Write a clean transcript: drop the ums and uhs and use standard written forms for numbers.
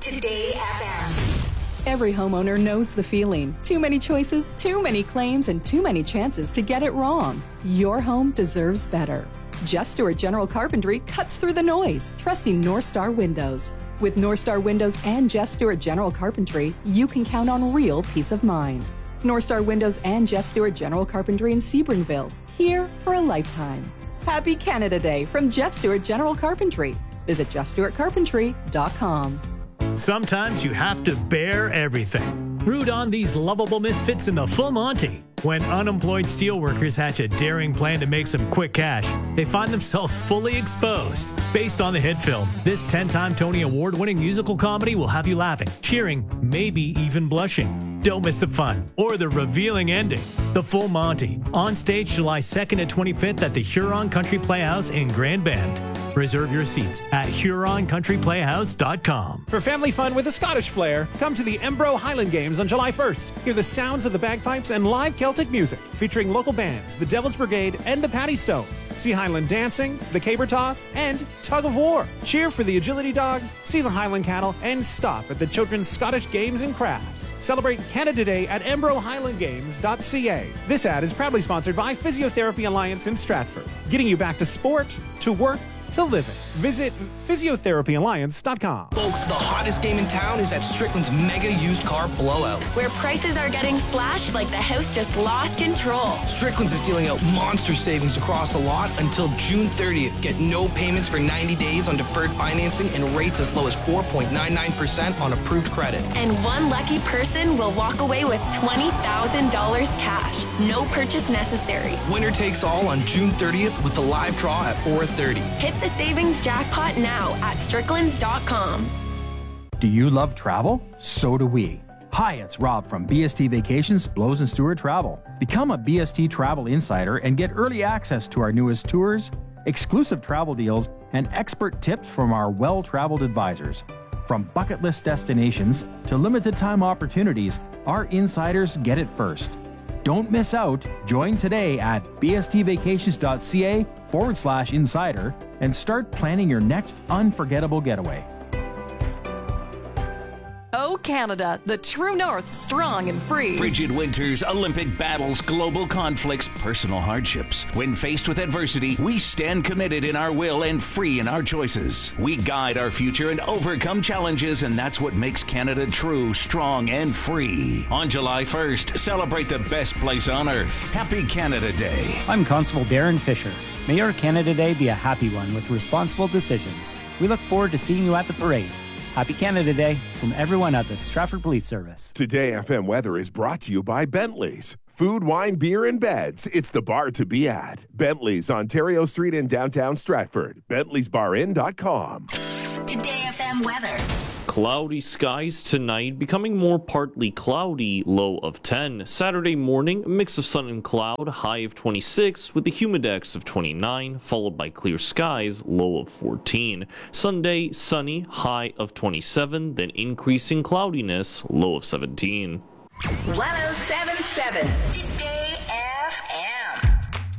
Today FM. Every homeowner knows the feeling. Too many choices, too many claims, and too many chances to get it wrong. Your home deserves better. Jeff Stewart General Carpentry cuts through the noise, trusting North Star Windows. With North Star Windows and Jeff Stewart General Carpentry, you can count on real peace of mind. North Star Windows and Jeff Stewart General Carpentry in Sebringville, here for a lifetime. Happy Canada Day from Jeff Stewart General Carpentry. Visit jeffstewartcarpentry.com. Sometimes you have to bear everything. Root on these lovable misfits in the Full Monty. When unemployed steelworkers hatch a daring plan to make some quick cash, they find themselves fully exposed. Based on the hit film, this 10-time Tony Award-winning musical comedy will have you laughing, cheering, maybe even blushing. Don't miss the fun or the revealing ending. The Full Monty, on stage July 2nd and 25th at the Huron Country Playhouse in Grand Bend. Reserve your seats at HuronCountryPlayhouse.com. For family fun with a Scottish flair, come to the Embro Highland Games on July 1st. Hear the sounds of the bagpipes and live Celtic music, featuring local bands, the Devil's Brigade and the Paddy Stones. See Highland dancing, the caber toss, and tug of war. Cheer for the agility dogs, see the Highland cattle, and stop at the Children's Scottish Games and Crafts. Celebrate Canada Day at EmbroHighlandGames.ca. This ad is proudly sponsored by Physiotherapy Alliance in Stratford, getting you back to sport, to work, to living. Visit physiotherapyalliance.com. Folks, the hottest game in town is at Strickland's Mega Used Car Blowout, Where prices are getting slashed like the house just lost control. Strickland's is dealing out monster savings across the lot until June 30th. Get no payments for 90 days on deferred financing and rates as low as 4.99% on approved credit. And one lucky person will walk away with $20,000 cash. No purchase necessary. Winner takes all on June 30th with the live draw at 4:30. Hit the savings jackpot now at stricklands.com. Do you love travel? So do we. Hi, it's Rob from BST Vacations, Blows and Stewart Travel. Become a BST Travel Insider and get early access to our newest tours, exclusive travel deals, and expert tips from our well-traveled advisors. From bucket list destinations to limited time opportunities, our insiders get it first. Don't miss out. Join today at bstvacations.ca/insider and start planning your next unforgettable getaway. Oh, Canada, the true north, strong and free. Frigid winters, Olympic battles, global conflicts, personal hardships. When faced with adversity, we stand committed in our will and free in our choices. We guide our future and overcome challenges, and that's what makes Canada true, strong, and free. On July 1st, celebrate the best place on earth. Happy Canada Day. I'm Constable Darren Fisher. May your Canada Day be a happy one with responsible decisions. We look forward to seeing you at the parade. Happy Canada Day from everyone at the Stratford Police Service. Today FM weather is brought to you by Bentley's. Food, wine, beer, and beds. It's the bar to be at. Bentley's, Ontario Street in downtown Stratford. Bentley'sBarIn.com. Today FM weather. Cloudy skies tonight, becoming more partly cloudy, low of 10. Saturday morning, a mix of sun and cloud, high of 26, with the humidex of 29, followed by clear skies, low of 14. Sunday, sunny, high of 27, then increasing cloudiness, low of 17. 1077.